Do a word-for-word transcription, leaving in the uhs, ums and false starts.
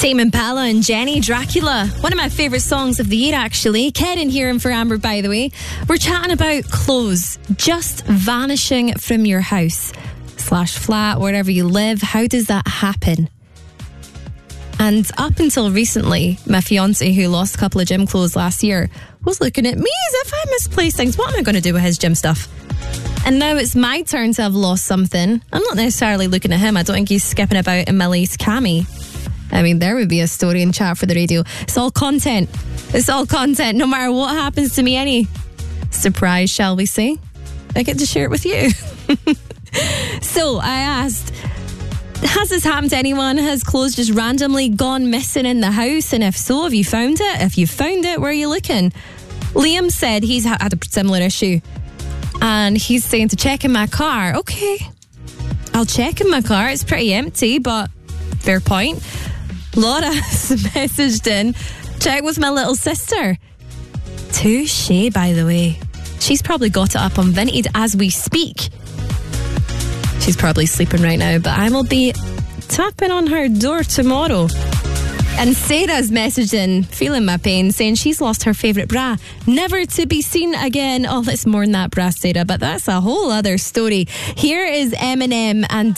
Tame Impala and Jenny Dracula. One of my favourite songs of the year, actually. Karen here and for Amber, by the way. We're chatting about clothes just vanishing from your house slash flat, wherever you live. How does that happen? And up until recently, my fiance, who lost a couple of gym clothes last year, was looking at me as if I misplaced things. What am I going to do with his gym stuff? And now it's my turn to have lost something. I'm not necessarily looking at him. I don't think he's skipping about in my lace cami. I mean, there would be a story and chat for the radio. It's all content. It's all content. No matter what happens to me, any surprise, shall we say, I get to share it with you. So I asked, has this happened to anyone? Has clothes just randomly gone missing in the house? And if so, have you found it? If you found it, where are you looking? Liam said he's had a similar issue. And he's saying to check in my car. Okay, I'll check in my car. It's pretty empty, but fair point. Laura's messaged in, check with my little sister. Touché, by the way. She's probably got it up on Vinted as we speak. She's probably sleeping right now, but I will be tapping on her door tomorrow. And Sarah's messaged in, feeling my pain, saying she's lost her favourite bra, never to be seen again. Oh, let's mourn that bra, Sarah, but that's a whole other story. Here is Eminem and